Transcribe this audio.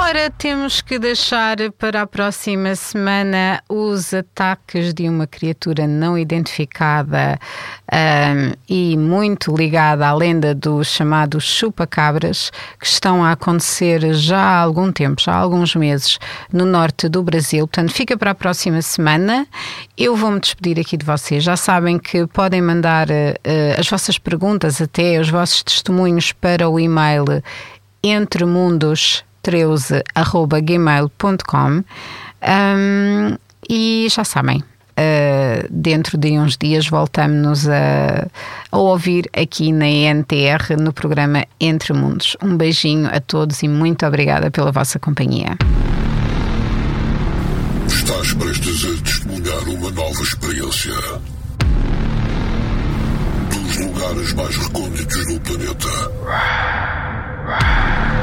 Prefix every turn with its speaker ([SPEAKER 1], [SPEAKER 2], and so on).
[SPEAKER 1] Ora, temos que deixar para a próxima semana os ataques de uma criatura não identificada e muito ligada à lenda do chamado chupa-cabras, que estão a acontecer já há algum tempo, já há alguns meses, no norte do Brasil. Portanto, fica para a próxima semana. Eu vou-me despedir aqui de vocês. Já sabem que podem mandar as vossas perguntas, até os vossos testemunhos, para o e-mail entremundos13@gmail.com. E já sabem, dentro de uns dias voltamos a ouvir aqui na NTR, no programa Entre Mundos. Um beijinho a todos e muito obrigada pela vossa companhia.
[SPEAKER 2] Estás prestes a testemunhar uma nova experiência dos lugares mais recônditos do planeta.